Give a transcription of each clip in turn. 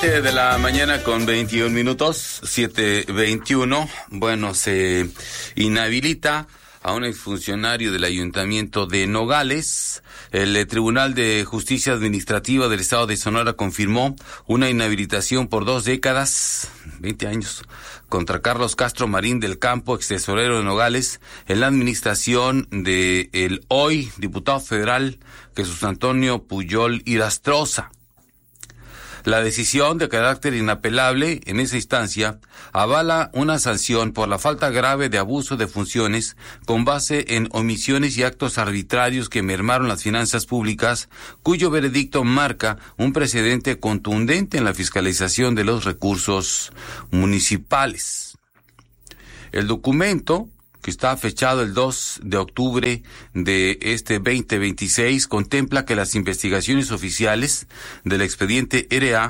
7 de la mañana con 21 minutos, 7:21. Bueno, se inhabilita a un exfuncionario del Ayuntamiento de Nogales. El Tribunal de Justicia Administrativa del Estado de Sonora confirmó una inhabilitación por 2 décadas, 20 años, contra Carlos Castro Marín del Campo, extesorero de Nogales, en la administración de el hoy diputado federal Jesús Antonio Pujol Irastroza. La decisión, de carácter inapelable en esa instancia, avala una sanción por la falta grave de abuso de funciones con base en omisiones y actos arbitrarios que mermaron las finanzas públicas, cuyo veredicto marca un precedente contundente en la fiscalización de los recursos municipales. El documento, que está fechado el 2 de octubre de este 2026, contempla que las investigaciones oficiales del expediente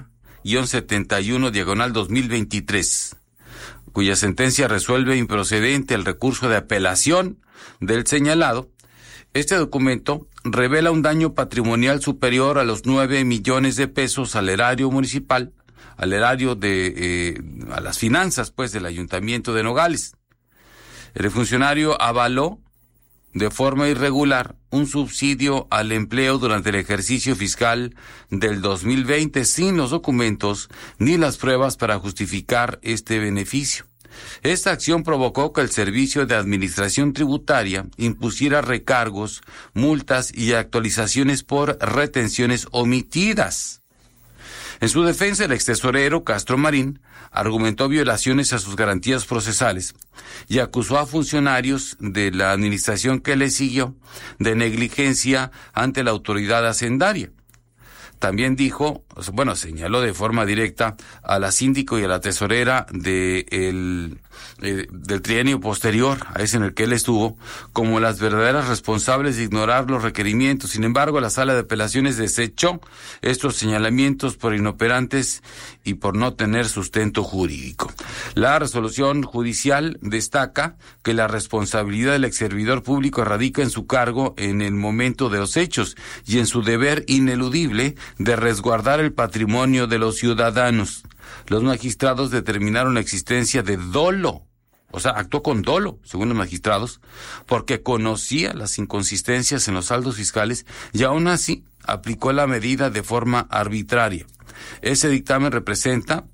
RA-71/2023, cuya sentencia resuelve improcedente el recurso de apelación del señalado, este documento revela un daño patrimonial superior a los 9 millones de pesos al erario municipal, al erario a las finanzas, pues, del Ayuntamiento de Nogales. El funcionario avaló de forma irregular un subsidio al empleo durante el ejercicio fiscal del 2020 sin los documentos ni las pruebas para justificar este beneficio. Esta acción provocó que el Servicio de Administración Tributaria impusiera recargos, multas y actualizaciones por retenciones omitidas. En su defensa, el extesorero Castro Marín argumentó violaciones a sus garantías procesales y acusó a funcionarios de la administración que le siguió de negligencia ante la autoridad hacendaria. También señaló de forma directa a la síndico y a la tesorera del trienio posterior a ese en el que él estuvo como las verdaderas responsables de ignorar los requerimientos. Sin embargo, la Sala de Apelaciones desechó estos señalamientos por inoperantes y por no tener sustento jurídico. La resolución judicial destaca que la responsabilidad del exservidor público radica en su cargo en el momento de los hechos y en su deber ineludible de resguardar el patrimonio de los ciudadanos. Los magistrados determinaron la existencia de dolo, o sea, actuó con dolo, según los magistrados, porque conocía las inconsistencias en los saldos fiscales y aún así aplicó la medida de forma arbitraria. Ese dictamen representa,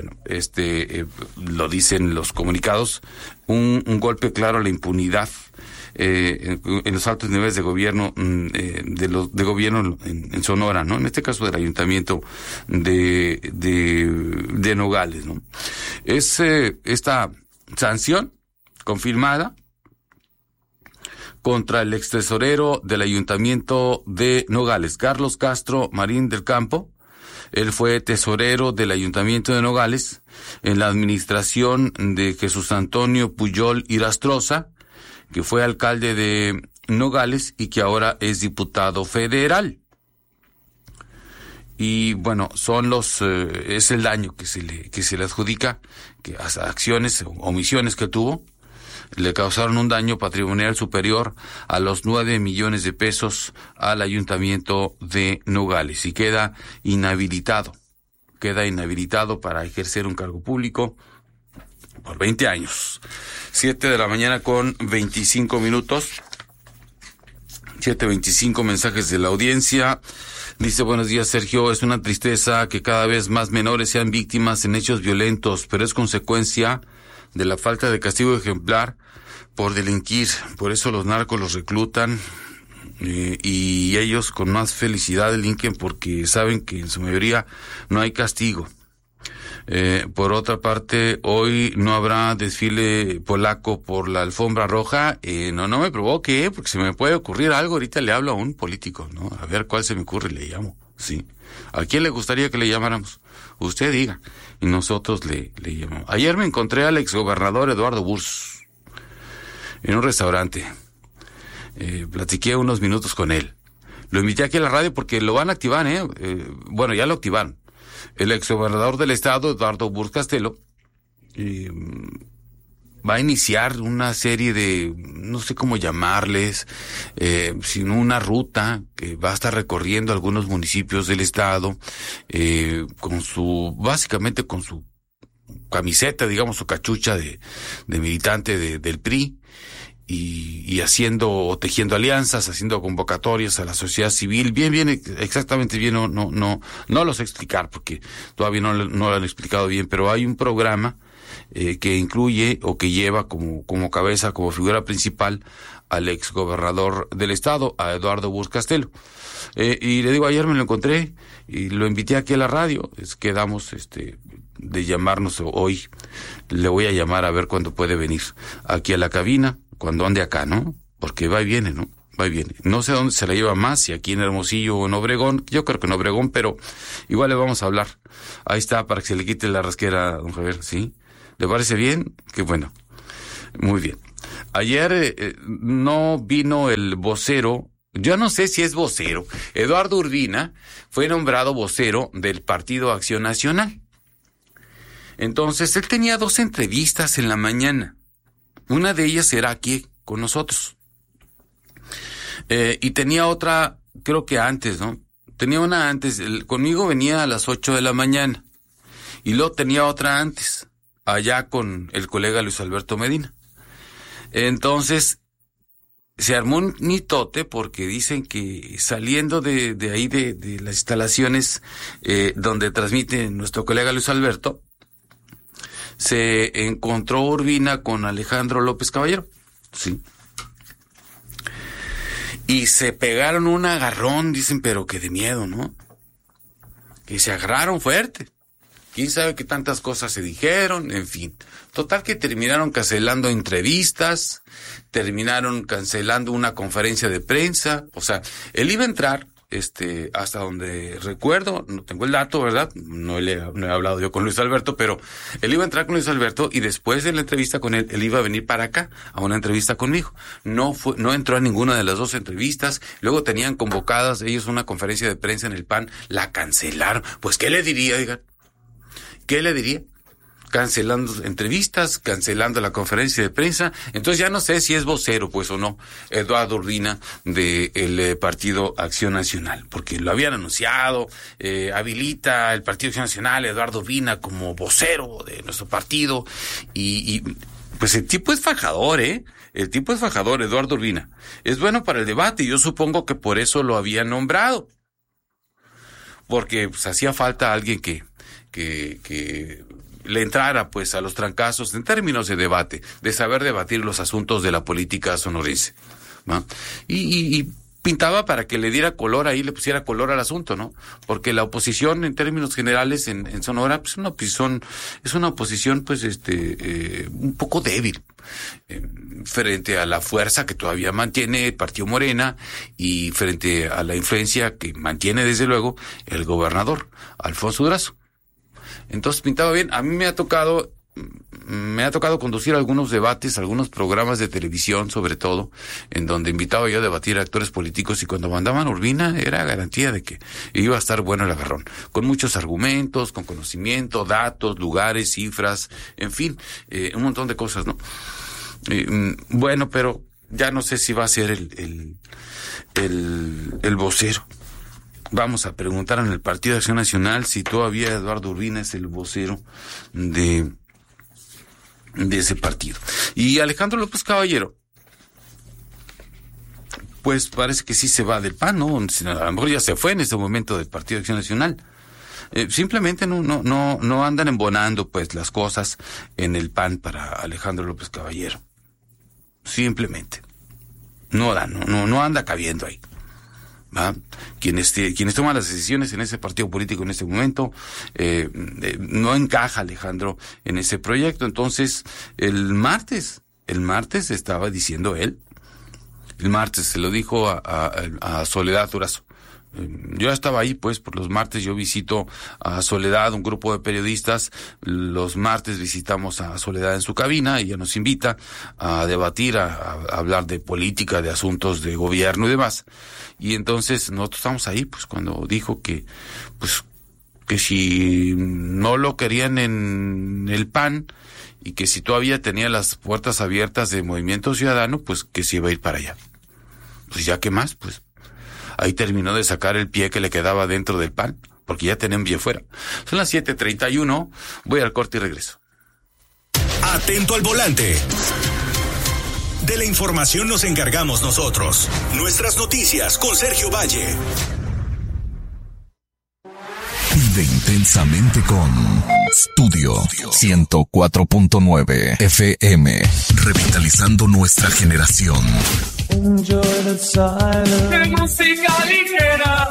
lo dicen los comunicados, un golpe claro a la impunidad en los altos niveles de gobierno de gobierno en Sonora, ¿no? En este caso del Ayuntamiento de Nogales, ¿no? Es esta sanción confirmada contra el extesorero del Ayuntamiento de Nogales, Carlos Castro Marín del Campo. Él fue tesorero del Ayuntamiento de Nogales en la administración de Jesús Antonio Pujol Irastroza, que fue alcalde de Nogales y que ahora es diputado federal. Y bueno, es el daño que se le adjudica, que las acciones o omisiones que tuvo le causaron un daño patrimonial superior a los 9 millones de pesos al Ayuntamiento de Nogales y queda inhabilitado para ejercer un cargo público por 20 años. 7 de la mañana con 25 minutos. 7:25, mensajes de la audiencia. Dice: buenos días, Sergio. Es una tristeza que cada vez más menores sean víctimas en hechos violentos, pero es consecuencia de la falta de castigo ejemplar por delinquir. Por eso los narcos los reclutan y ellos con más felicidad delinquen porque saben que en su mayoría no hay castigo. Por otra parte, hoy no habrá desfile polaco por la alfombra roja. No me provoque, porque se me puede ocurrir algo. Ahorita le hablo a un político, ¿no? A ver cuál se me ocurre y le llamo. Sí. ¿A quién le gustaría que le llamáramos? Usted diga. Y nosotros le llamamos. Ayer me encontré al exgobernador Eduardo Burz en un restaurante. Platiqué unos minutos con él. Lo invité aquí a la radio porque lo van a activar, ya lo activaron. El exgobernador del estado, Eduardo Burz Castelo, va a iniciar una serie de, no sé cómo llamarles, sino una ruta que va a estar recorriendo algunos municipios del estado, básicamente con su camiseta, digamos, su cachucha de militante del PRI, y haciendo o tejiendo alianzas, haciendo convocatorias a la sociedad civil, bien, exactamente bien, no lo sé explicar porque todavía no lo han explicado bien, pero hay un programa que incluye o que lleva como cabeza, como figura principal al exgobernador del estado, a Eduardo Burr Castelo. Y le digo, ayer me lo encontré y lo invité aquí a la radio, quedamos de llamarnos hoy, le voy a llamar a ver cuándo puede venir aquí a la cabina, cuando ande acá, ¿no? Porque va y viene, ¿no? Va y viene. No sé dónde se la lleva más, si aquí en Hermosillo o en Obregón. Yo creo que en Obregón, pero igual le vamos a hablar. Ahí está, para que se le quite la rasquera, don Javier, ¿sí? ¿Le parece bien? Qué bueno. Muy bien. Ayer no vino el vocero, yo no sé si es vocero. Eduardo Urbina fue nombrado vocero del Partido Acción Nacional. Entonces, él tenía 2 entrevistas en la mañana. Una de ellas era aquí con nosotros. Y tenía otra, creo que antes, ¿no? Tenía una antes, conmigo venía a las 8 de la mañana. Y luego tenía otra antes, allá con el colega Luis Alberto Medina. Entonces, se armó un mitote porque dicen que saliendo de ahí de las instalaciones donde transmite nuestro colega Luis Alberto, se encontró Urbina con Alejandro López Caballero, sí. Y se pegaron un agarrón, dicen, pero que de miedo, ¿no? Que se agarraron fuerte. Quién sabe qué tantas cosas se dijeron, en fin. Total que terminaron cancelando entrevistas, terminaron cancelando una conferencia de prensa. O sea, él iba a entrar, hasta donde recuerdo, no tengo el dato, ¿verdad? No he hablado yo con Luis Alberto, pero él iba a entrar con Luis Alberto y después de la entrevista con él iba a venir para acá a una entrevista conmigo. No entró a ninguna de las 2 entrevistas. Luego tenían convocadas ellos una conferencia de prensa en el PAN, la cancelaron. Pues, ¿qué le diría, digan? ¿Qué le diría? Cancelando entrevistas, cancelando la conferencia de prensa. Entonces ya no sé si es vocero, pues, o no, Eduardo Urbina del Partido Acción Nacional, porque lo habían anunciado, habilita el Partido Acción Nacional Eduardo Urbina como vocero de nuestro partido, y pues el tipo es fajador, el tipo es fajador, Eduardo Urbina. Es bueno para el debate, y yo supongo que por eso lo habían nombrado, porque pues hacía falta alguien que le entrara pues a los trancazos en términos de debate, de saber debatir los asuntos de la política sonorense, ¿no? Y pintaba para que le diera color ahí, le pusiera color al asunto, ¿no? Porque la oposición en términos generales en Sonora pues es una oposición pues un poco débil frente a la fuerza que todavía mantiene el Partido Morena y frente a la influencia que mantiene desde luego el gobernador Alfonso Durazo. Entonces pintaba bien. A mí me ha tocado conducir algunos debates, algunos programas de televisión sobre todo, en donde invitaba yo a debatir a actores políticos, y cuando mandaban Urbina era garantía de que iba a estar bueno el agarrón, con muchos argumentos, con conocimiento, datos, lugares, cifras, en fin, un montón de cosas, ¿no? Bueno, pero ya no sé si va a ser el vocero. Vamos a preguntar en el Partido de Acción Nacional si todavía Eduardo Urbina es el vocero de ese partido. Y Alejandro López Caballero, pues parece que sí se va del PAN, ¿no? A lo mejor ya se fue en este momento del Partido de Acción Nacional. Simplemente no andan embonando pues las cosas en el PAN para Alejandro López Caballero. Simplemente. No anda cabiendo ahí. ¿Va? Quienes toman las decisiones en ese partido político en este momento, no encaja Alejandro en ese proyecto. Entonces, el martes estaba diciendo él, el martes se lo dijo a Soledad Durazo. Yo estaba ahí, pues, por los martes yo visito a Soledad, un grupo de periodistas. Los martes visitamos a Soledad en su cabina, ella nos invita a debatir, a hablar de política, de asuntos de gobierno y demás. Y entonces nosotros estamos ahí, pues, cuando dijo que si no lo querían en el PAN y que si todavía tenía las puertas abiertas de Movimiento Ciudadano, pues que se iba a ir para allá. Pues ya, ¿qué más? Pues ahí terminó de sacar el pie que le quedaba dentro del PAN, porque ya tenían pie fuera. Son las 7:31, voy al corte y regreso. Atento al volante. De la información nos encargamos nosotros. Nuestras noticias con Sergio Valle. Vive intensamente con Studio 104.9 FM, revitalizando nuestra generación. Enjoy the silence. De música ligera.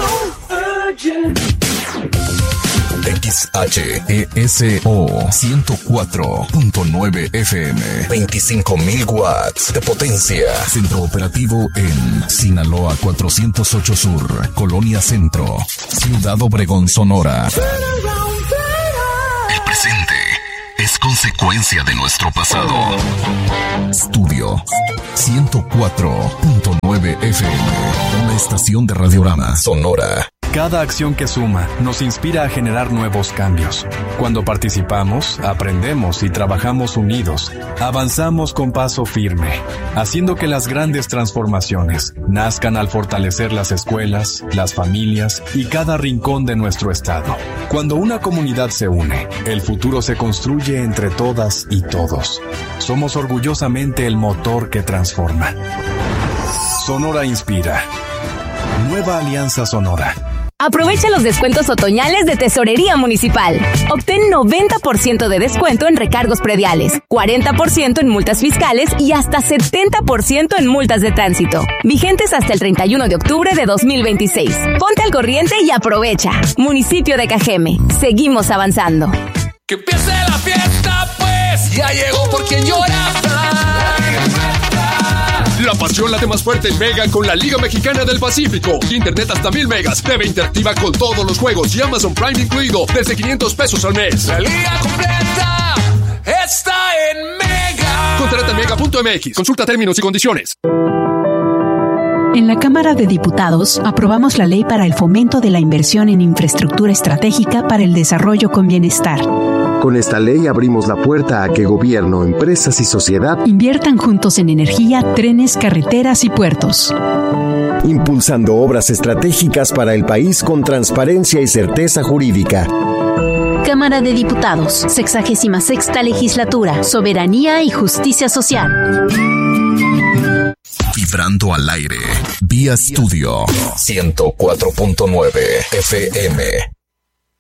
XHESO 104.9 FM, 25,000 watts de potencia. Centro operativo en Sinaloa 408 Sur, Colonia Centro, Ciudad Obregón, Sonora. El presente es consecuencia de nuestro pasado. Studio 104.9 FM, una estación de Radiorama Sonora. Cada acción que suma nos inspira a generar nuevos cambios. Cuando participamos, aprendemos y trabajamos unidos, avanzamos con paso firme, haciendo que las grandes transformaciones nazcan al fortalecer las escuelas, las familias y cada rincón de nuestro estado. Cuando una comunidad se une, el futuro se construye entre todas y todos. Somos orgullosamente el motor que transforma. Sonora inspira. Nueva Alianza Sonora. Aprovecha los descuentos otoñales de Tesorería Municipal. Obtén 90% de descuento en recargos prediales, 40% en multas fiscales y hasta 70% en multas de tránsito. Vigentes hasta el 31 de octubre de 2026. Ponte al corriente y aprovecha. Municipio de Cajeme. Seguimos avanzando. ¡Que empiece la fiesta, pues! ¡Ya llegó por quien llora! La pasión late más fuerte en Mega con la Liga Mexicana del Pacífico. Internet hasta 1000 megas, TV interactiva con todos los juegos y Amazon Prime incluido desde $500 al mes. La liga completa está en Mega. Contrata en mega.mx. Consulta términos y condiciones. En la Cámara de Diputados aprobamos la ley para el fomento de la inversión en infraestructura estratégica para el desarrollo con bienestar. Con esta ley abrimos la puerta a que gobierno, empresas y sociedad inviertan juntos en energía, trenes, carreteras y puertos. Impulsando obras estratégicas para el país con transparencia y certeza jurídica. Cámara de Diputados, 66ª Legislatura, Soberanía y Justicia Social. Vibrando al aire, vía Studio 104.9 FM.